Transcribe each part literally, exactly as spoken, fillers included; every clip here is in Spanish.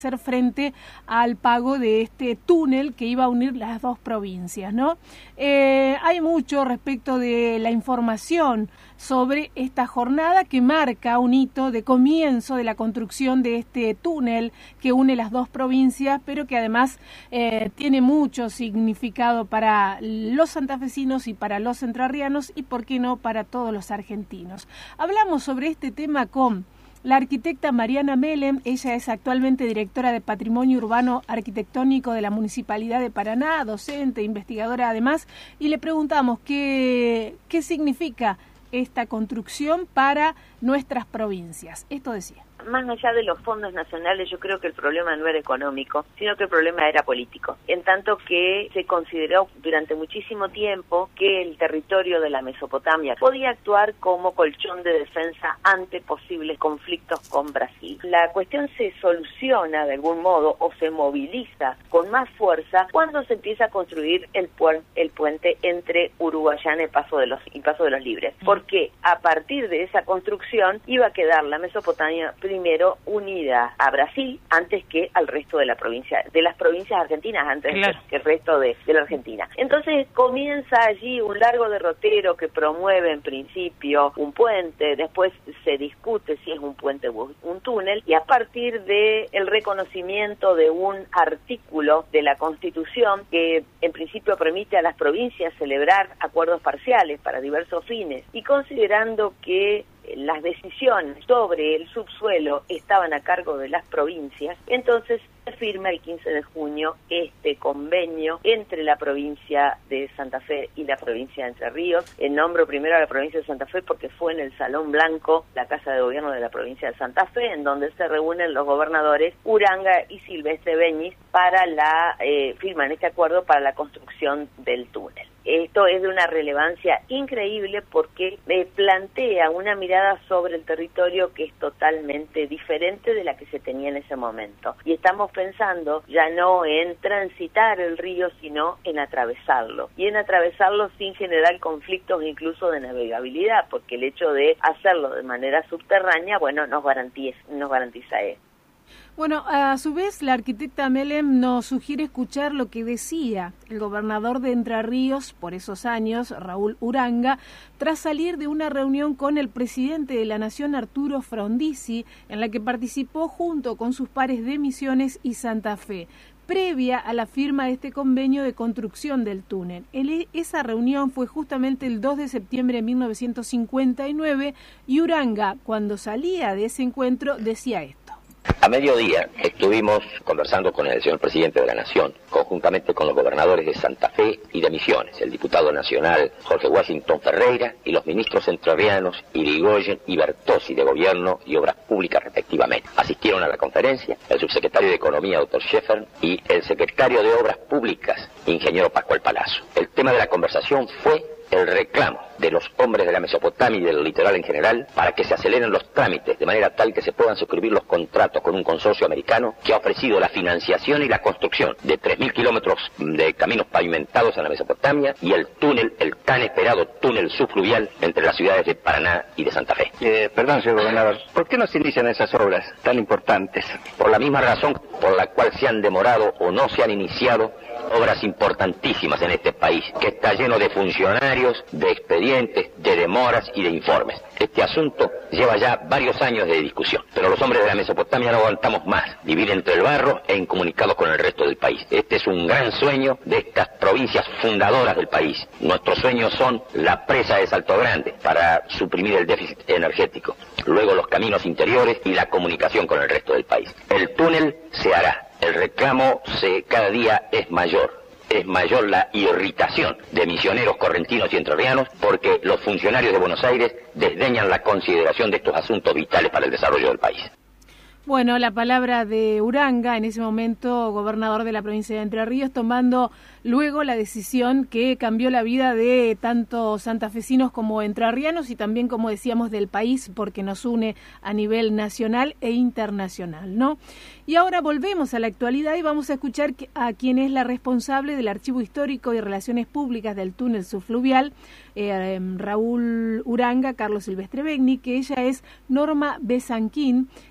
hacer frente al pago de este túnel que iba a unir las dos provincias, ¿no? Eh, hay mucho respecto de la información sobre esta jornada que marca un hito de comienzo de la construcción de este túnel que une las dos provincias, pero que además eh, tiene mucho significado para los santafesinos y para los entrerrianos y, por qué no, para todos los argentinos. Hablamos sobre este tema con la arquitecta Mariana Melem. Ella es actualmente directora de Patrimonio Urbano Arquitectónico de la Municipalidad de Paraná, docente, investigadora además, y le preguntamos qué, qué significa esta construcción para nuestras provincias. Esto decía. Más allá de los fondos nacionales, yo creo que el problema no era económico, sino que el problema era político. En tanto que se consideró durante muchísimo tiempo que el territorio de la Mesopotamia podía actuar como colchón de defensa ante posibles conflictos con Brasil. La cuestión se soluciona de algún modo o se moviliza con más fuerza cuando se empieza a construir el, pu el puente entre Uruguayana y Paso de los, y Paso de los Libres. Porque a partir de esa construcción iba a quedar la Mesopotamia primero unida a Brasil antes que al resto de la provincia, de las provincias argentinas, antes claro. que el resto de, de la Argentina. Entonces comienza allí un largo derrotero que promueve en principio un puente, después se discute si es un puente o un túnel, y a partir de el reconocimiento de un artículo de la Constitución que en principio permite a las provincias celebrar acuerdos parciales para diversos fines, y considerando que las decisiones sobre el subsuelo estaban a cargo de las provincias, entonces se firma el quince de junio este convenio entre la provincia de Santa Fe y la provincia de Entre Ríos. En nombro primero a la provincia de Santa Fe porque fue en el Salón Blanco, la Casa de Gobierno de la provincia de Santa Fe, en donde se reúnen los gobernadores Uranga y Silvestre Beñiz para la eh, firman este acuerdo para la construcción del túnel. Esto es de una relevancia increíble porque eh, plantea una mirada sobre el territorio que es totalmente diferente de la que se tenía en ese momento. Y estamos pensando ya no en transitar el río, sino en atravesarlo. Y en atravesarlo sin generar conflictos incluso de navegabilidad, porque el hecho de hacerlo de manera subterránea, bueno, nos garantiza, nos garantiza eso. Bueno, a su vez, la arquitecta Melem nos sugiere escuchar lo que decía el gobernador de Entre Ríos por esos años, Raúl Uranga, tras salir de una reunión con el presidente de la Nación, Arturo Frondizi, en la que participó junto con sus pares de Misiones y Santa Fe, previa a la firma de este convenio de construcción del túnel. El, esa reunión fue justamente el dos de septiembre de mil novecientos cincuenta y nueve y Uranga, cuando salía de ese encuentro, decía esto. A mediodía estuvimos conversando con el señor presidente de la Nación, conjuntamente con los gobernadores de Santa Fe y de Misiones, el diputado nacional Jorge Washington Ferreira y los ministros entrerrianos Irigoyen y Bertozzi de Gobierno y Obras Públicas respectivamente. Asistieron a la conferencia el subsecretario de Economía, doctor Schäfer, y el secretario de Obras Públicas, ingeniero Pascual Palazzo. El tema de la conversación fue el reclamo de los hombres de la Mesopotamia y del litoral en general para que se aceleren los trámites de manera tal que se puedan suscribir los contratos con un consorcio americano que ha ofrecido la financiación y la construcción de tres mil kilómetros de caminos pavimentados en la Mesopotamia y el túnel, el tan esperado túnel subfluvial entre las ciudades de Paraná y de Santa Fe. Eh, perdón, señor gobernador, ¿por qué no se inician esas obras tan importantes? Por la misma razón por la cual se han demorado o no se han iniciado obras importantísimas en este país, que está lleno de funcionarios, de expedientes, de demoras y de informes. Este asunto lleva ya varios años de discusión, pero los hombres de la Mesopotamia no aguantamos más vivir entre el barro e incomunicados con el resto del país. Este es un gran sueño de estas provincias fundadoras del país. Nuestros sueños son la presa de Salto Grande para suprimir el déficit energético, luego los caminos interiores y la comunicación con el resto del país. El túnel se hará. El reclamo se, cada día es mayor, es mayor la irritación de misioneros correntinos y entrerrianos porque los funcionarios de Buenos Aires desdeñan la consideración de estos asuntos vitales para el desarrollo del país. Bueno, la palabra de Uranga, en ese momento gobernador de la provincia de Entre Ríos, tomando luego la decisión que cambió la vida de tanto santafesinos como entrerrianos y también, como decíamos, del país, porque nos une a nivel nacional e internacional, ¿no? Y ahora volvemos a la actualidad y vamos a escuchar a quien es la responsable del Archivo Histórico y Relaciones Públicas del túnel subfluvial, eh, Raúl Uranga, Carlos Silvestre Begni, que ella es Norma Besanquín,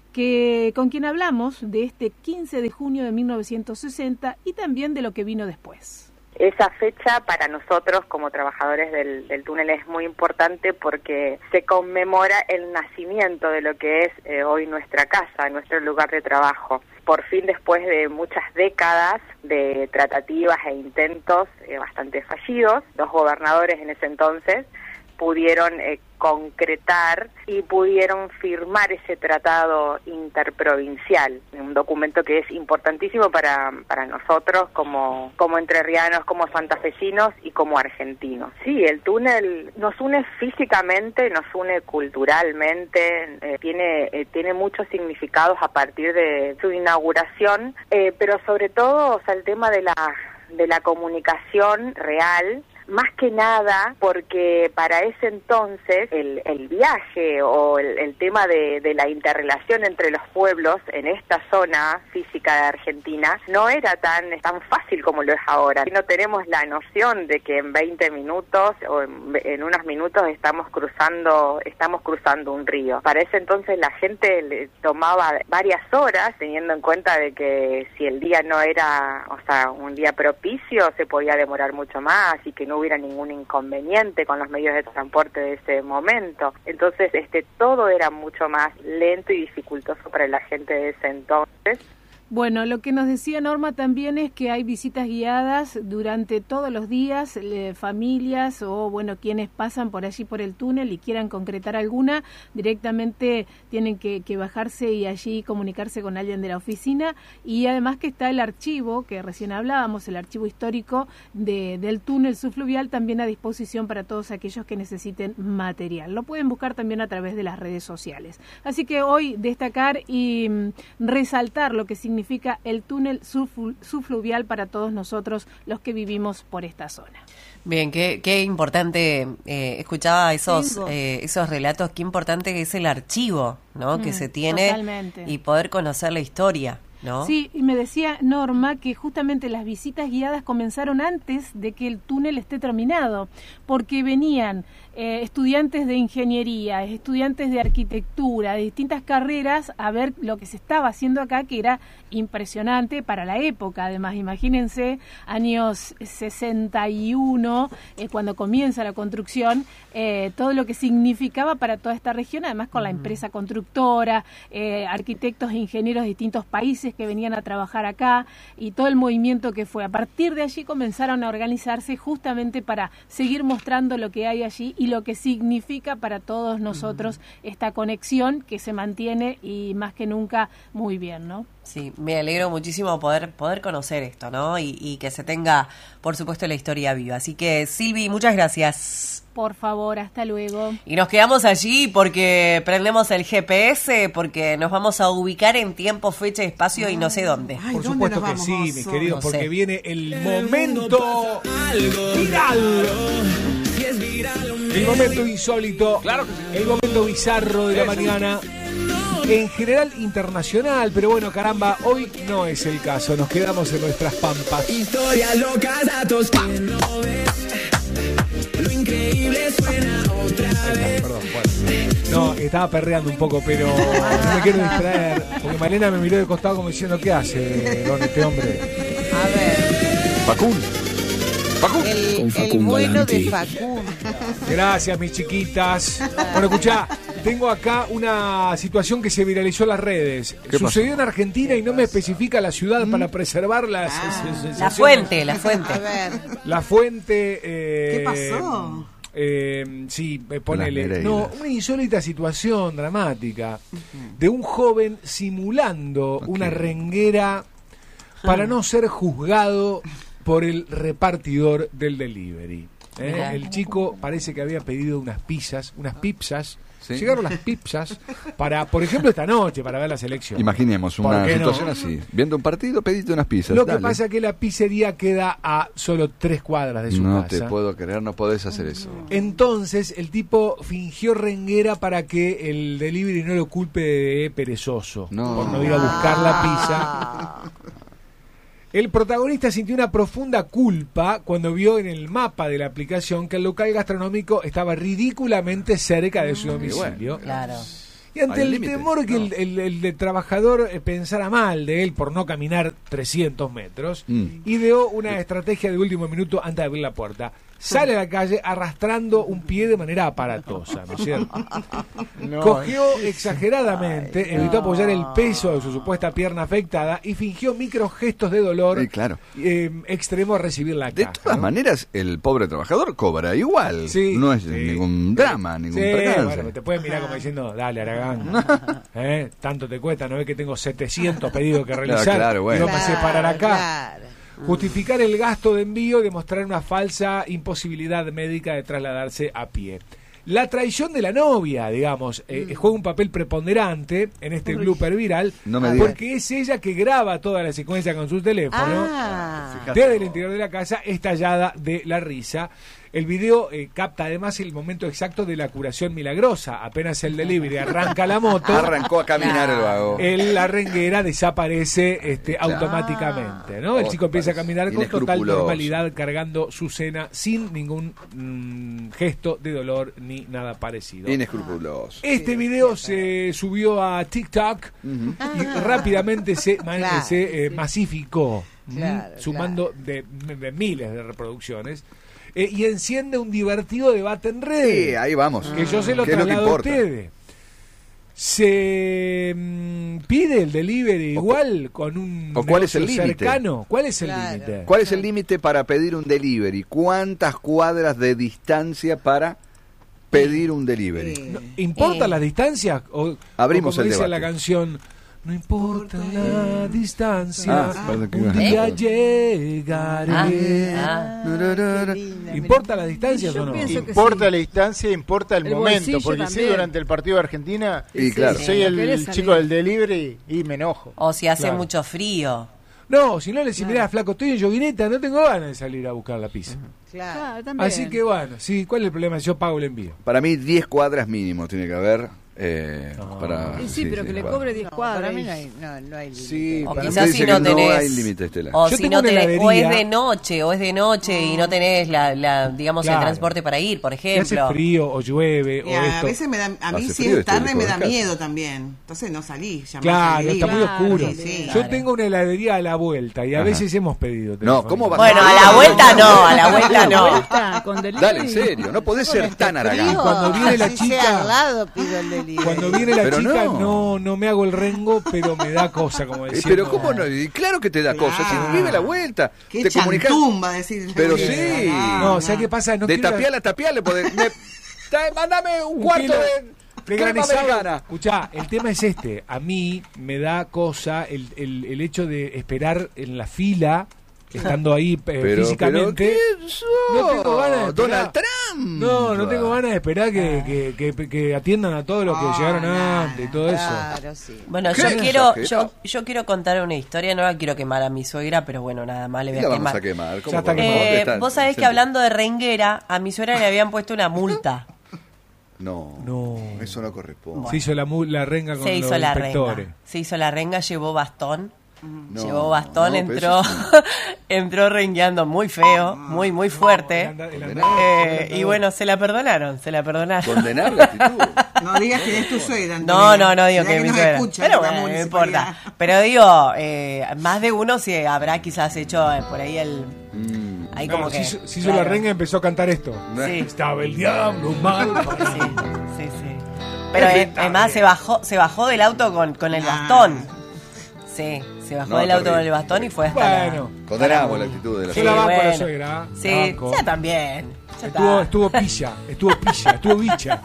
que con quien hablamos de este quince de junio de mil novecientos sesenta y también de lo que vino después. Esa fecha para nosotros como trabajadores del, del túnel es muy importante porque se conmemora el nacimiento de lo que es eh, hoy nuestra casa, nuestro lugar de trabajo. Por fin, después de muchas décadas de tratativas e intentos eh, bastante fallidos, los gobernadores en ese entonces pudieron eh, concretar y pudieron firmar ese tratado interprovincial, un documento que es importantísimo para, para nosotros como, como entrerrianos, como santafesinos y como argentinos. Sí, el túnel nos une físicamente, nos une culturalmente, eh, tiene, eh, tiene muchos significados a partir de su inauguración, eh, pero sobre todo, o sea, el tema de la, de la comunicación real, más que nada porque para ese entonces el, el viaje o el, el tema de, de la interrelación entre los pueblos en esta zona física de Argentina no era tan, tan fácil como lo es ahora. No tenemos la noción de que en veinte minutos o en, en unos minutos estamos cruzando, estamos cruzando un río. Para ese entonces la gente le tomaba varias horas, teniendo en cuenta de que si el día no era, o sea, un día propicio, se podía demorar mucho más y que no hubiera ningún inconveniente con los medios de transporte de ese momento. Entonces, este todo era mucho más lento y dificultoso para la gente de ese entonces. Bueno, lo que nos decía Norma también es que hay visitas guiadas durante todos los días, eh, familias o, bueno, quienes pasan por allí por el túnel y quieran concretar alguna, directamente tienen que, que bajarse y allí comunicarse con alguien de la oficina, y además que está el archivo, que recién hablábamos, el archivo histórico de, del túnel subfluvial, también a disposición para todos aquellos que necesiten material. Lo pueden buscar también a través de las redes sociales. Así que hoy destacar y mm, resaltar lo que significa significa el túnel subfluvial para todos nosotros los que vivimos por esta zona. Bien, qué, qué importante, eh, escuchaba esos eh, esos relatos, qué importante es el archivo, ¿no? Mm, que se tiene totalmente. Y poder conocer la historia, ¿no? Sí, y me decía Norma que justamente las visitas guiadas comenzaron antes de que el túnel esté terminado, porque venían eh, estudiantes de ingeniería, estudiantes de arquitectura, de distintas carreras, a ver lo que se estaba haciendo acá, que era impresionante para la época. Además, imagínense, años sesenta y uno, eh, cuando comienza la construcción, eh, todo lo que significaba para toda esta región, además con la empresa constructora, eh, arquitectos e ingenieros de distintos países que venían a trabajar acá y todo el movimiento que fue. A partir de allí comenzaron a organizarse justamente para seguir mostrando lo que hay allí y lo que significa para todos nosotros uh-huh. esta conexión que se mantiene y más que nunca muy bien, ¿no? Sí, me alegro muchísimo poder poder conocer esto, ¿no? Y, y que se tenga, por supuesto, la historia viva. Así que, Silvi, muchas gracias. Por favor, hasta luego. Y nos quedamos allí porque prendemos el G P S, porque nos vamos a ubicar en tiempo, fecha, espacio ah, y no sé dónde. Ay, por ¿dónde supuesto que sí, mis queridos, no porque sé. Viene el, el momento viral. El momento insólito, claro que sí. El momento bizarro de la mañana. En general internacional, pero bueno, caramba, hoy no es el caso. Nos quedamos en nuestras pampas. Historia loca, datos que no ves. Lo increíble suena otra vez. Perdón, bueno. No, estaba perreando un poco, pero no me quiero distraer. Porque Malena me miró de costado como diciendo, ¿qué hace, don este hombre? A ver. Facundo. Facundo. El, el bueno de Facundo. Gracias, mis chiquitas. Bueno, escuchá. Tengo acá una situación que se viralizó en las redes. Sucedió en Argentina y no me especifica la ciudad ¿Mm? Para preservar las ah, la fuente, la fuente. A ver. La fuente. Eh, ¿Qué pasó? Eh, sí, ponele. No, una insólita situación dramática uh-huh. de un joven simulando okay. una renguera para no ser juzgado por el repartidor del delivery. ¿Eh? El chico parece que había pedido unas pizzas, unas pizzas. ¿Sí? Llegaron las pizzas para, por ejemplo, esta noche, para ver la selección. Imaginemos una situación no? así. Viendo un partido, pediste unas pizzas. Lo dale. que pasa es que la pizzería queda a solo tres cuadras de su no casa. No te puedo creer, no podés hacer eso. Entonces, el tipo fingió renguera para que el delivery no lo culpe de perezoso. No. Por no ir a buscar la pizza. El protagonista sintió una profunda culpa cuando vio en el mapa de la aplicación que el local gastronómico estaba ridículamente cerca de su domicilio. Bueno, claro. Y ante el temor que no. el, el, el, el trabajador pensara mal de él por no caminar trescientos metros, mm. ideó una estrategia de último minuto antes de abrir la puerta. Sale a la calle arrastrando un pie de manera aparatosa, ¿no es cierto? No, Cogió exageradamente, ay, evitó no. apoyar el peso de su supuesta pierna afectada y fingió microgestos de dolor. Sí, claro. eh, extremo a recibir la de caja. De todas ¿no? maneras, el pobre trabajador cobra igual. Sí, no es sí. ningún drama, ningún sí, percance. Bueno, te pueden mirar como diciendo, dale, Aragán, ¿eh? Tanto te cuesta, ¿no ves que tengo setecientos pedidos que realizar? Claro, claro, bueno. Y no me haces parar acá. Claro. Justificar el gasto de envío y demostrar una falsa imposibilidad médica de trasladarse a pie. La traición de la novia, digamos, eh, mm. juega un papel preponderante en este Uy. blooper viral, no me porque es ella que graba toda la secuencia con su teléfono ah. desde el interior de la casa, estallada de la risa. El video eh, capta además el momento exacto de la curación milagrosa. Apenas el delivery arranca la moto, arrancó a caminar el vago. El, la renguera desaparece este, automáticamente, ¿no? El chico empieza a caminar con total normalidad, cargando su cena sin ningún mm, gesto de dolor ni nada parecido. Inescrupuloso. Este video se subió a TikTok uh-huh. y ah. rápidamente se, claro, se eh, masificó, claro, sumando claro. De, de miles de reproducciones. Eh, y enciende un divertido debate en redes. Sí, ahí vamos. Que yo se lo traslado a ustedes. ¿Se mmm, pide el delivery o igual con un o cuál es el cercano? ¿Cuál es el límite? Claro. ¿Cuál es el límite para pedir un delivery? ¿Cuántas cuadras de distancia para pedir un delivery? Eh. No, ¿Importa eh. las distancias? O, Abrimos o como el dice debate. La canción... No importa la distancia, ah, un día ¿Eh? llegaré. Ah, ah. ¿Importa la distancia o no? Importa sí. la distancia, importa el, el momento, porque si durante el partido de Argentina y claro. soy sí, el, el chico del delivery y me enojo. O si hace claro. mucho frío. No, si no le decís, mirá, flaco, estoy en yoguineta, no tengo ganas de salir a buscar la pizza. Claro, claro Así que bueno, sí, ¿cuál es el problema? Yo pago el envío. Para mí diez cuadras mínimo tiene que haber. Eh, no. para, sí, sí, pero sí, que le cobre diez cuadras. Para mí no hay, no, no hay límite. Sí, o quizás si no tenés. No hay límite, Estela. O, si no tenés, o es de noche, o es de noche y no tenés la, la digamos, claro. el transporte para ir, por ejemplo. Si hace frío o llueve. Mira, o esto. A veces me da, a mí si es tarde me da miedo también. Entonces no salí. Claro, está muy claro, oscuro. Sí, sí. Yo claro. tengo una heladería a la vuelta y a Ajá. veces hemos pedido. No, ¿cómo va? Bueno, a la vuelta no, a la vuelta no. Dale, en serio, no podés ser tan Aragán. Cuando viene la chica. Al lado pido el delivery. Cuando viene la chica no no me hago el rengo, pero me da cosa, como decía. Pero cómo no, claro que te da claro. cosa, si vive la vuelta. Qué te comunicas. Va a decir. Pero sí. No, o sea, ¿qué pasa? No de tapial a tapial le podés. Me, mándame un, un cuarto de, de granizada. Escuchá, el tema es este. A mí me da cosa el, el, el hecho de esperar en la fila. Estando ahí eh, pero, físicamente. Pero no tengo ganas de esperar. Donald Trump. No, no tengo ganas de esperar que, que, que, que atiendan a todos los que oh, llegaron nah, antes y todo claro, eso. Sí. Bueno, yo quiero, yo, yo quiero contar una historia, no la quiero quemar a mi suegra, pero bueno, nada más le voy a la quemar. Vamos a quemar. ¿Cómo ya está eh, está, vos sabés que hablando de renguera, a mi suegra le habían puesto una multa. No, no, eso no corresponde. Bueno. Se hizo la, la renga con Se hizo los la inspectores. renga. Se hizo la renga, llevó bastón. No, Llevó bastón, no, entró sí. entró rengueando muy feo, muy muy fuerte. No, el andar, eh, y bueno, se la perdonaron, se la perdonaron. Condenable actitud. No digas que es tu suegra. No, no, no digo que, que es mi suegra. Escucha, pero bueno, no importa. Pero digo, eh, más de uno se habrá quizás hecho eh, por ahí el... Mm. Ahí no, como si que, hizo, si hizo claro. la renga y empezó a cantar esto. Sí. Estaba el diablo mal. Sí, sí, sí. Pero eh, además se bajó, se bajó del auto con, con el bastón. Sí. Se bajó no, del auto con el bastón y fue hasta bueno, la... condenamos la actitud de la sí, suegra. Bueno, la suegra. Sí, ya también. Ya estuvo, estuvo pilla, estuvo pilla, estuvo bicha.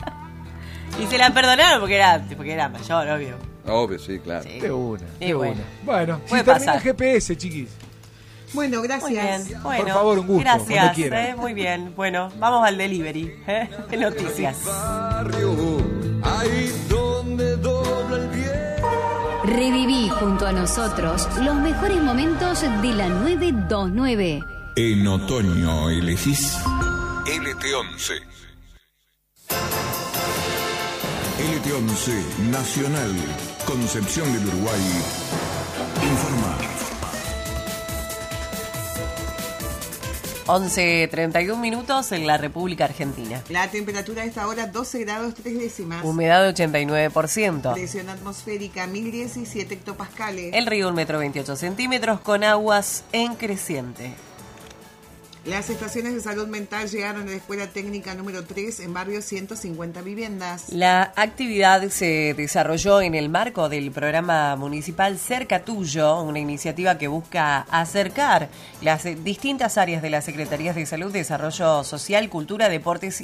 Y se la perdonaron porque era, porque era mayor, obvio. Obvio, sí, claro. Sí. De una, de bueno. una. Bueno, si termina el G P S, chiquis. Bueno, gracias. Bueno, por favor, un gusto. Gracias, eh, muy bien. Bueno, vamos al delivery. ¿eh? Noticias. Ahí donde dobla el bien. Reviví junto a nosotros los mejores momentos de la nueve veintinueve. En otoño elegís L T once. L T once Nacional, Concepción del Uruguay. Informa. once treinta y uno minutos en la República Argentina. La temperatura a esta hora doce grados tres décimas. Humedad de ochenta y nueve por ciento. Presión atmosférica mil diecisiete hectopascales. El río un metro veintiocho centímetros con aguas en creciente. Las estaciones de salud mental llegaron a la Escuela Técnica número tres en barrio ciento cincuenta viviendas. La actividad se desarrolló en el marco del programa municipal Cerca Tuyo, una iniciativa que busca acercar las distintas áreas de las Secretarías de Salud, Desarrollo Social, Cultura, Deportes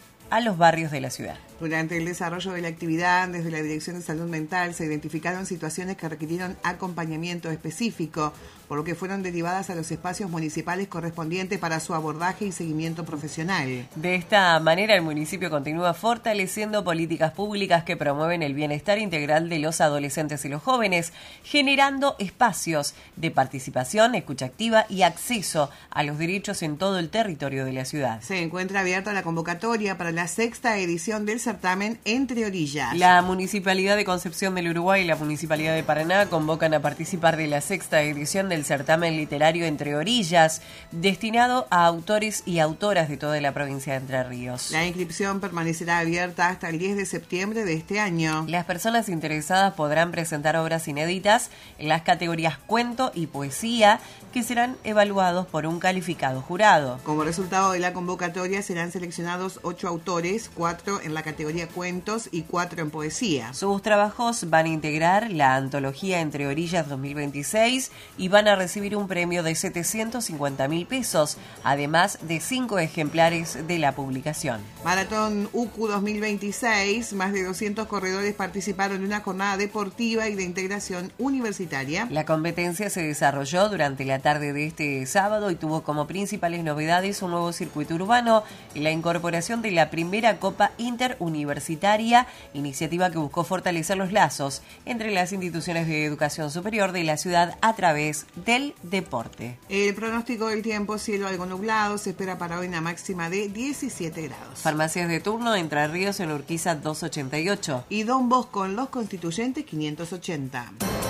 a los barrios de la ciudad. Durante el desarrollo de la actividad, desde la Dirección de Salud Mental se identificaron situaciones que requirieron acompañamiento específico, por lo que fueron derivadas a los espacios municipales correspondientes para su abordaje y seguimiento profesional. De esta manera, el municipio continúa fortaleciendo políticas públicas que promueven el bienestar integral de los adolescentes y los jóvenes, generando espacios de participación, escucha activa y acceso a los derechos en todo el territorio de la ciudad. Se encuentra abierta la convocatoria para la sexta edición del certamen Entre Orillas. La Municipalidad de Concepción del Uruguay y la Municipalidad de Paraná convocan a participar de la sexta edición del certamen literario Entre Orillas, destinado a autores y autoras de toda la provincia de Entre Ríos. La inscripción permanecerá abierta hasta el diez de septiembre de este año. Las personas interesadas podrán presentar obras inéditas en las categorías cuento y poesía, que serán evaluados por un calificado jurado. Como resultado de la convocatoria serán seleccionados ocho autores, cuatro en la categoría cuentos y cuatro en poesía. Sus trabajos van a integrar la antología Entre Orillas dos mil veintiséis y van a recibir un premio de setecientos cincuenta mil pesos, además de cinco ejemplares de la publicación. Maratón U C U dos mil veintiséis, más de doscientos corredores participaron en una jornada deportiva y de integración universitaria. La competencia se desarrolló durante la tarde de este sábado y tuvo como principales novedades un nuevo circuito urbano y la incorporación de la primera Copa Interuniversitaria, iniciativa que buscó fortalecer los lazos entre las instituciones de educación superior de la ciudad a través del deporte. El pronóstico del tiempo: cielo algo nublado, se espera para hoy una máxima de diecisiete grados. Farmacias de turno: Entre Ríos en Urquiza doscientos ochenta y ocho y Don Bosco en Los Constituyentes quinientos ochenta.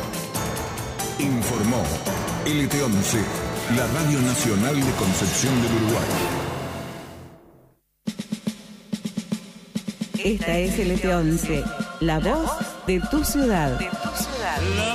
Informó L T once, la Radio Nacional de Concepción del Uruguay. Esta es L T once, la voz de tu ciudad. De tu ciudad.